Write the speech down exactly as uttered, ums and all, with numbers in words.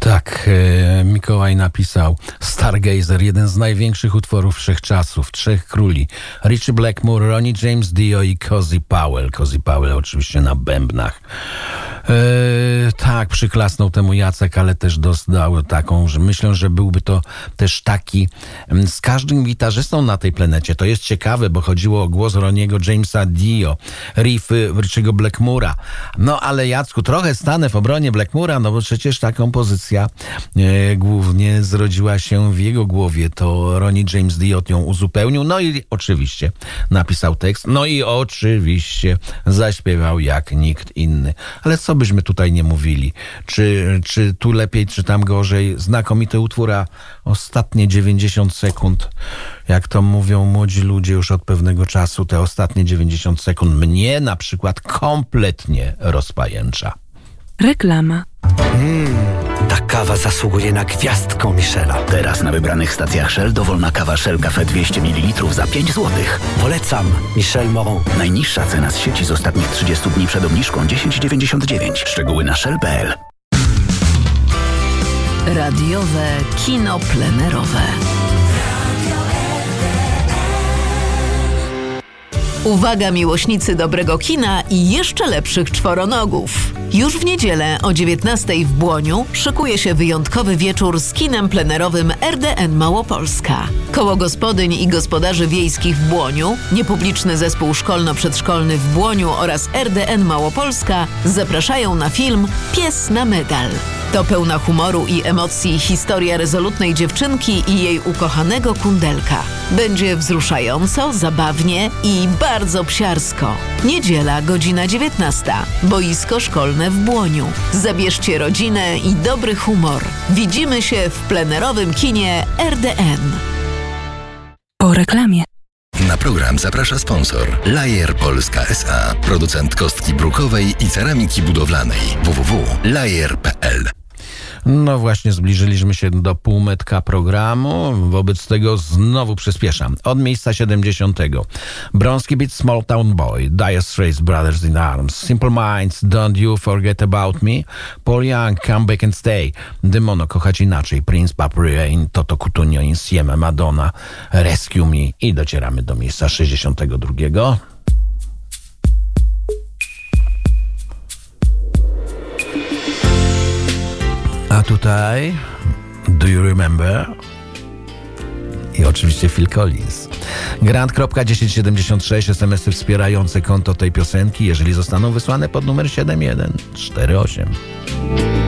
Tak, e, Mikołaj napisał Stargazer, jeden z największych utworów wszechczasów, Trzech Króli. Richie Blackmore, Ronnie James Dio i Cozy Powell. Cozy Powell oczywiście na bębnach. E, tak, przyklasnął temu Jacek, ale też dostał taką, że myślę, że byłby to też taki z każdym gitarzystą na tej planecie. To jest ciekawe, bo chodziło o głos Roniego Jamesa Dio, riffy Richie'ego Blackmura. No ale Jacku, trochę stanę w obronie Blackmura, no bo przecież ta kompozycja e, głównie zrodziła się w jego głowie. To Ronnie James Dio ją uzupełnił, no i oczywiście napisał tekst, no i oczywiście zaśpiewał jak nikt inny. Ale co byśmy tutaj nie mówili? Czy, czy tu lepiej, czy tam gorzej? Znakomity utwór, a ostatnie dziewięćdziesiąt sekund, jak to mówią młodzi ludzie już od pewnego czasu, te ostatnie dziewięćdziesiąt sekund mnie na przykład kompletnie rozpajęcza. Reklama. Mmm, ta kawa zasługuje na gwiazdkę Michela. Teraz na wybranych stacjach Shell dowolna kawa Shell Cafe dwieście mililitrów za pięć złotych. Polecam Michel Moron. Najniższa cena z sieci z ostatnich trzydziestu dni przed obniżką dziesięć dziewięćdziesiąt dziewięć. Szczegóły na shell kropka p l. Radiowe kino plenerowe. Uwaga miłośnicy dobrego kina i jeszcze lepszych czworonogów. Już w niedzielę o dziewiętnastej w Błoniu szykuje się wyjątkowy wieczór z kinem plenerowym R D N Małopolska. Koło gospodyń i gospodarzy wiejskich w Błoniu, niepubliczny zespół szkolno-przedszkolny w Błoniu oraz R D N Małopolska zapraszają na film Pies na medal. To pełna humoru i emocji historia rezolutnej dziewczynki i jej ukochanego kundelka. Będzie wzruszająco, zabawnie i bardzo psiarsko. Niedziela, godzina dziewiętnasta. Boisko szkolne w Błoniu. Zabierzcie rodzinę i dobry humor. Widzimy się w plenerowym kinie R D N. Po reklamie. Na program zaprasza sponsor Lajer Polska S A, producent kostki brukowej i ceramiki budowlanej. w w w kropka lajer kropka p l. No właśnie, zbliżyliśmy się do półmetka programu, wobec tego znowu przyspieszam. Od miejsca siedemdziesiątego. Bronski Beat, Small Town Boy, Dire Straits, Brothers in Arms, Simple Minds, Don't You Forget About Me, Paul Young, Come Back and Stay, Demono, Kochać Inaczej, Prince, Papi Rain, Toto Cutugno, Insieme, Madonna, Rescue Me i docieramy do miejsca sześćdziesiątego drugiego. A tutaj Do You Remember? I oczywiście Phil Collins. Grant tysiąc siedemdziesiąt sześć, es em esy wspierające konto tej piosenki, jeżeli zostaną wysłane pod numer siedem jeden cztery osiem.